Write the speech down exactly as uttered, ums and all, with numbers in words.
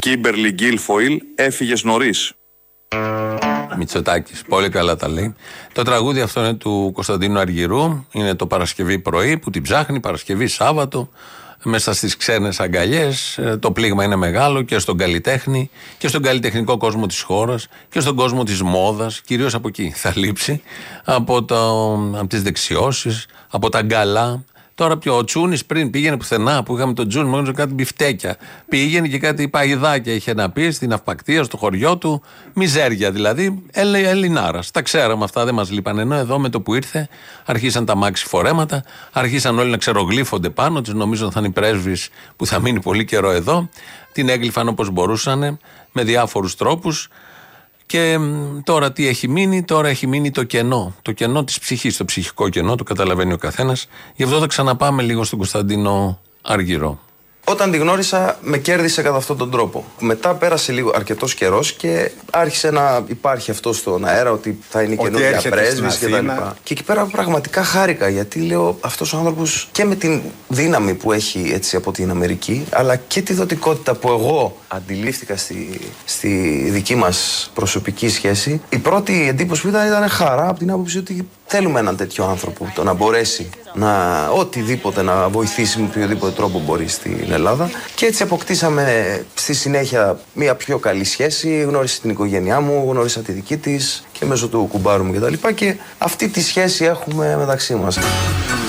Κίμπερλι Γκίλφοιλ, έφυγες νωρίς. Μητσοτάκης, πολύ καλά τα λέει. Το τραγούδι αυτό είναι του Κωνσταντίνου Αργυρού. Είναι το Παρασκευή πρωί που την ψάχνει, Παρασκευή Σάββατο, μέσα στις ξένες αγκαλιές. Το πλήγμα είναι μεγάλο και στον καλλιτέχνη και στον καλλιτεχνικό κόσμο της χώρας και στον κόσμο της μόδας. Κυρίως από εκεί θα λείψει, από, το, από τις δεξιώσεις, από τα γκαλά. Τώρα πιο ο Τσούνης πριν πήγαινε πουθενά που είχαμε τον Τσούνη, μόνο κάτι μπιφτέκια. Πήγαινε και κάτι παγιδάκια είχε να πει στην Αυπακτία, στο χωριό του. Μιζέρια δηλαδή. Ελ, Ελληνάρας. Τα ξέραμε αυτά, δεν μας λείπαν. Ενώ εδώ με το που ήρθε αρχίσαν τα μάξι φορέματα, αρχίσαν όλοι να ξερογλύφονται πάνω τους. Νομίζω θα είναι οι πρέσβεις που θα μείνει πολύ καιρό εδώ. Την έγλυφαν όπως μπορούσαν με διάφορους τρόπους. Και τώρα τι έχει μείνει, τώρα έχει μείνει το κενό. Το κενό της ψυχής, το ψυχικό κενό, το καταλαβαίνει ο καθένας. Γι' αυτό θα ξαναπάμε λίγο στον Κωνσταντίνο Αργυρό. Όταν τη γνώρισα, με κέρδισε κατά αυτόν τον τρόπο. Μετά πέρασε λίγο αρκετός καιρός και άρχισε να υπάρχει αυτό στον αέρα ότι θα είναι καινούργια πρέσβης και τα λοιπά. Και εκεί πέρα πραγματικά χάρηκα, γιατί λέω αυτός ο άνθρωπος και με την δύναμη που έχει έτσι από την Αμερική, αλλά και τη δοτικότητα που εγώ αντιλήφθηκα στη, στη δική μας προσωπική σχέση, η πρώτη εντύπωση που ήταν ήταν χαρά από την άποψη ότι θέλουμε έναν τέτοιο άνθρωπο, το να μπορέσει να οτιδήποτε να βοηθήσει με οποιοδήποτε τρόπο μπορεί στην Ελλάδα. Και έτσι αποκτήσαμε στη συνέχεια μια πιο καλή σχέση. Γνώρισε την οικογένειά μου, γνώρισα τη δική της και μέσω του κουμπάρου μου κτλ. Και, και αυτή τη σχέση έχουμε μεταξύ μας.